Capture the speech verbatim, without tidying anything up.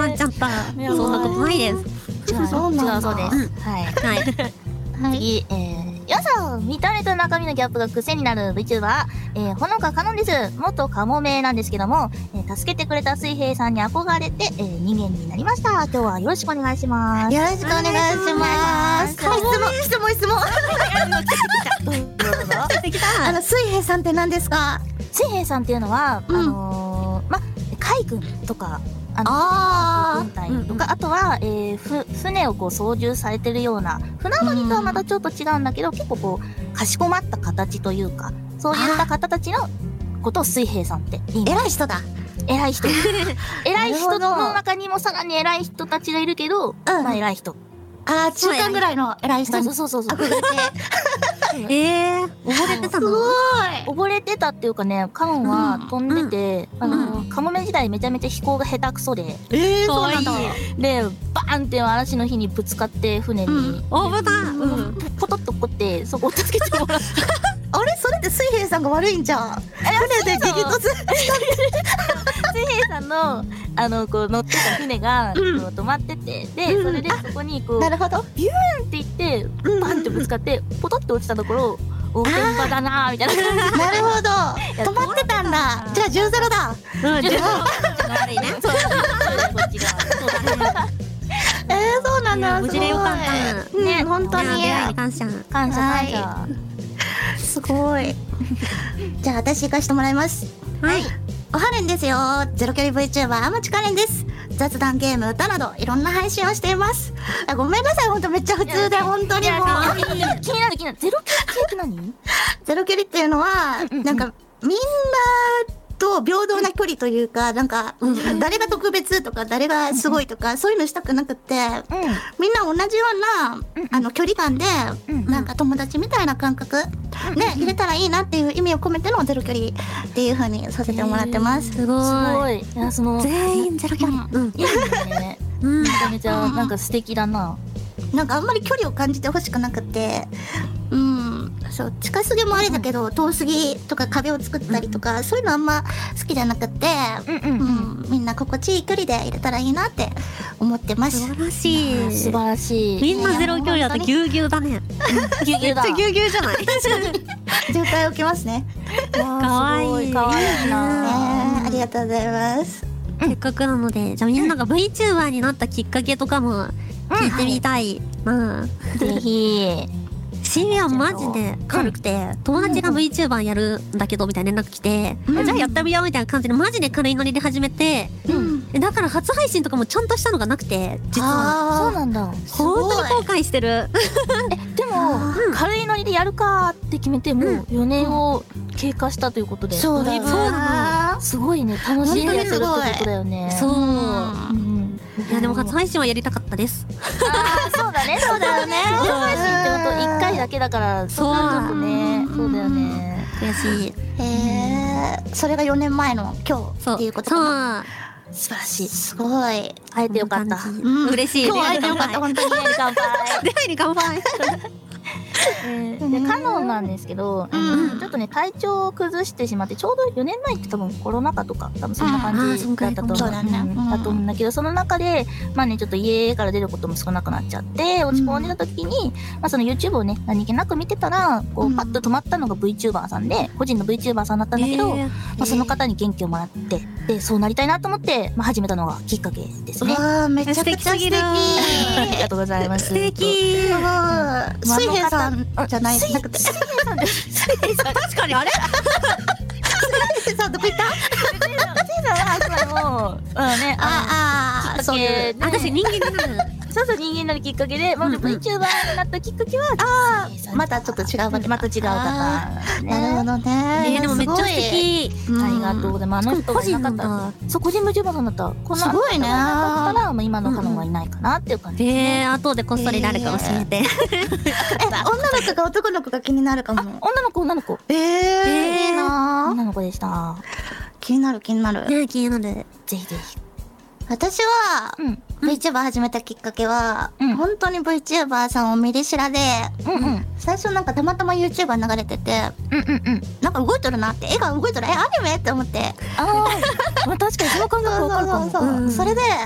っちゃった。そんなことないです。 違うそうなんだ。 違うそうです。はい。 はい。 次、えー、よさ見た目と中身のギャップが癖になる VTuber、えー、ほのかかのんです。元カモメなんですけども、えー、助けてくれた水平さんに憧れて、えー、人間になりました。今日はよろしくお願いします。 よろしくお願いします。質問、質問、質問。あの、水平さんって何ですか？ 水平さんっていうのは、 うん、 あのー、ま、海軍とか、あのあ軍隊とか、うん、あとは、えー、ふ船をこう操縦されてるような船乗りとはまたちょっと違うんだけど、うん、結構こうかしこまった形というか、そういった方たちのことを水平さんって言います。 偉い人だ。 偉い人偉い人の中にもさらに偉い人たちがいるけど、うん、まあ偉い人。 ああ、中間ぐらいの偉い人。 そうそうそうそう。憧れて。 えー、溺れてたの？ すごい。 溺れてたっていうかね、カノンは飛んでて、あの、カモメ時代めちゃめちゃ飛行が下手くそで。 ええ、そうなんだ。 で、バーンって嵐の日にぶつかって船に。 危ない。 ポトッと落っこって、そこを助けてもらった。 あれそれって水平さんが悪いんじゃん。船で激突。 水平さんの、あの、こう乗ってた船が、止まってて、で、それでそこにこう、 なるほど。 ビューンっていって、バンってぶつかって、ポトッと落ちたところ、おてんばだなーみたいな。 なるほど。止まってたんだ。じゃあじゅうゼロだ。 うん、じゅうゼロ。悪いね。そう、こっち側。そうだね。 えー、そうなんだ。 無事でよかった。 ね、本当に。 感謝。 感謝、感謝。 すごい。じゃあ私行かしてもらいます。 はい。 おはれんですよ。ゼロ距離 VTuber あまちかれんです。雑談ゲーム歌などいろんな配信をしています。あ、ごめんなさい、ほんとめっちゃ普通で本当にもう気になる気になる。ゼロ距離系って何？ ゼロ距離っていうのはなんかみんなと平等な距離というか、なんか誰が特別とか誰がすごいとかそういうのしたくなくて、みんな同じようなあの距離感でなんか友達みたいな感覚で入れたらいいなっていう意味を込めてのゼロ距離っていう風にさせてもらってます。 すごい。 すごい。いや、その全員ゼロ距離。うん。 いいね。めちゃめちゃなんか素敵だな。 なんかあんまり距離を感じてほしくなくて、うん、そう近すぎもあれだけど、遠すぎとか壁を作ったりとか、そういうのあんま好きじゃなくて、うんみんな心地いい距離で入れたらいいなって思ってます。 素晴らしい。 素晴らしい。 みんなゼロ距離だとぎゅうぎゅうだね。 ぎゅうぎゅうだ。 めっちゃぎゅうぎゅうじゃない？ 渋滞起きますね。 かわいい。かわいいな。 ありがとうございます。 せっかくなので、じゃあみんなが VTuber になったきっかけとかも聞いてみたい。うん。 ぜひ。 シービーはマジで軽くて、友達が VTuber やるんだけどみたいな連絡来て、じゃあやってみようみたいな感じでマジで軽いノリで始めて、だから初配信とかもちゃんとしたのがなくて、実は。 そうなんだ。 本当に後悔してる。 え、でも、軽いノリでやるかって決めてもうよねんを経過したということで。 そうだ。 そうなの。すごいね。楽しんでやってるってことだよね。 そう。いやでも初配信はやりたかったです。 ああ、そうだね、そうだよね。初配信ってこといっかいだけだから、そうちょっとね、そうだよね。 悔しい。 へえ、それがよねんまえの今日っていうことかな。 素晴らしい。 すごい。 会えてよかった。 嬉しい。 今日会えてよかった、本当に。 乾杯。 出会いに乾杯。 で、カノンなんですけど、ちょっとね、体調を崩してしまって、ちょうどよねんまえって多分コロナ禍とか、多分そんな感じだったと思う。 そうだね。 だと思うんだけど、その中で、まあね、ちょっと家から出ることも少なくなっちゃって、落ち込んでた時に、まあその YouTube をね、何気なく見てたら、こう、パッと止まったのが VTuber さんで、個人の VTuber さんだったんだけど、まあその方に元気をもらって、で、そうなりたいなと思って、まあ始めたのがきっかけですね。 わー、めちゃくちゃ素敵。 ありがとうございます。 素敵。 すごい。水平さんじゃない。なくて。 確かにあれ？ 水平さんどこ行った？ 水平さんはあくまでも、うんね、 ああ、そういう。 私人間になる。 そうそう、人間になるきっかけで、まあ VTuber になったきっかけは、 ああ、またちょっと違うわけ。 また違う方。 なるほどね。 え、でもめっちゃ素敵。 ありがとうございます。あの人がいなかったら、そう、個人 VTuber さんだったら、こんなすごいね。 なかったら、まあ今のカノンはいないかなっていう感じ。 えー、後でこっそり誰か教えて。 え、女の子か男の子が気になるかも。 女の子、女の子。 ええ、いいな。 女の子でした。 気になる気になる。 ね、気になる。 ぜひぜひ。 私は、VTuber 始めたきっかけは、本当に VTuber さんを見りしらで、最初なんかたまたま YouTuber 流れてて、なんか動いとるなって、絵が動いとる、え、アニメって思って。 ああ、確かにその感覚わかるかも。 それで、